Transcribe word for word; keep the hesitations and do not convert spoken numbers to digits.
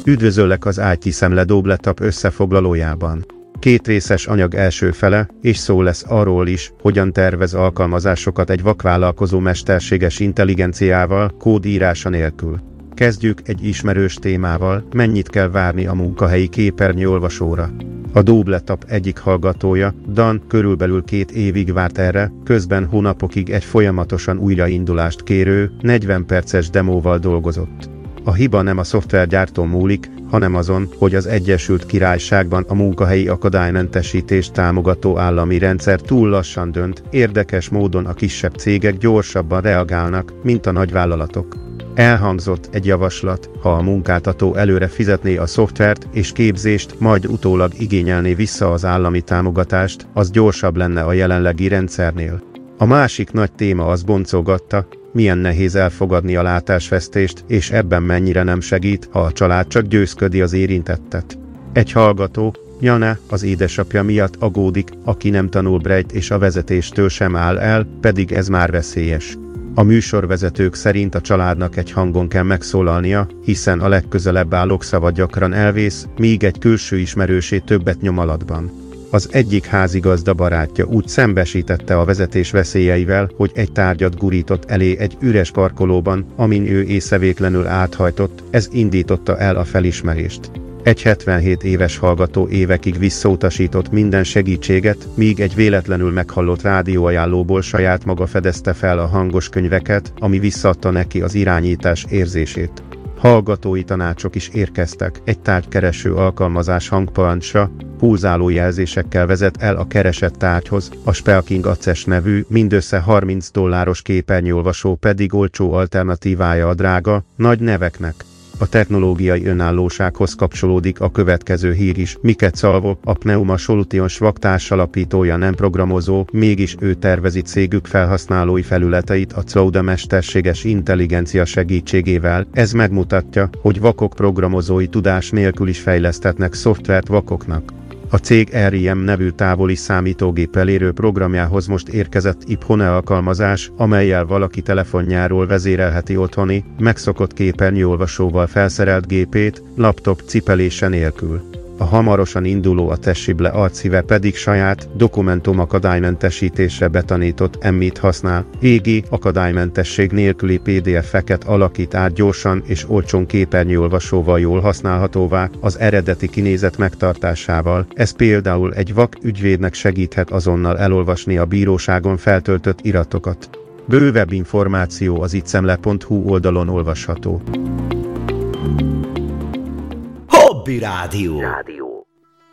Üdvözöllek az i té Szemle Dobletap összefoglalójában. Két részes anyag első fele, és szó lesz arról is, hogyan tervez alkalmazásokat egy vakvállalkozó mesterséges intelligenciával, kódírása nélkül. Kezdjük egy ismerős témával, mennyit kell várni a munkahelyi képernyőolvasóra. A Dobletap egyik hallgatója, Dan, körülbelül két évig várt erre, közben hónapokig egy folyamatosan újraindulást kérő, negyven perces demóval dolgozott. A hiba nem a szoftvergyártón múlik, hanem azon, hogy az Egyesült Királyságban a munkahelyi akadálymentesítést támogató állami rendszer túl lassan dönt, érdekes módon a kisebb cégek gyorsabban reagálnak, mint a nagyvállalatok. Elhangzott egy javaslat, ha a munkáltató előre fizetné a szoftvert és képzést, majd utólag igényelné vissza az állami támogatást, az gyorsabb lenne a jelenlegi rendszernél. A másik nagy téma az boncogatta, milyen nehéz elfogadni a látásvesztést, és ebben mennyire nem segít, ha a család csak győzködi az érintettet. Egy hallgató, Jana, az édesapja miatt aggódik, aki nem tanul Brejt és a vezetéstől sem áll el, pedig ez már veszélyes. A műsorvezetők szerint a családnak egy hangon kell megszólalnia, hiszen a legközelebb állók szava gyakran elvész, míg egy külső ismerősé többet nyom alatban. Az egyik házigazda barátja úgy szembesítette a vezetés veszélyeivel, hogy egy tárgyat gurított elé egy üres parkolóban, amin ő észrevétlenül áthajtott, ez indította el a felismerést. Egy hetvenhét éves hallgató évekig visszautasított minden segítséget, míg egy véletlenül meghallott rádióajánlóból saját maga fedezte fel a hangos könyveket, ami visszaadta neki az irányítás érzését. Hallgatói tanácsok is érkeztek, egy tárgykereső alkalmazás hangparancsra, pulzáló jelzésekkel vezet el a keresett tárgyhoz, a Spelking Access nevű, mindössze harminc dolláros képernyőolvasó pedig olcsó alternatívája a drága, nagy neveknek. A technológiai önállósághoz kapcsolódik a következő hír is. Miket Szalvo, a Pneuma Solutions vaktárs alapítója nem programozó, mégis ő tervezi cégük felhasználói felületeit a cloud mesterséges intelligencia segítségével. Ez megmutatja, hogy vakok programozói tudás nélkül is fejleszthetnek szoftvert vakoknak. A cég er i em nevű távoli számítógép elérő programjához most érkezett iPhone alkalmazás, amellyel valaki telefonjáról vezérelheti otthoni, megszokott képernyőolvasóval felszerelt gépét, laptop cipelése nélkül. A hamarosan induló a Teshible arcszíve pedig saját, dokumentum akadálymentesítésre betanított emmit használ, régi, akadálymentesség nélküli pé dé ef-eket alakít át gyorsan és olcsón képernyőolvasóval jól használhatóvá, az eredeti kinézet megtartásával. Ez például egy vak ügyvédnek segíthet azonnal elolvasni a bíróságon feltöltött iratokat. Bővebb információ az ittszemle pont hu oldalon olvasható. Hobby Rádió. Rádió.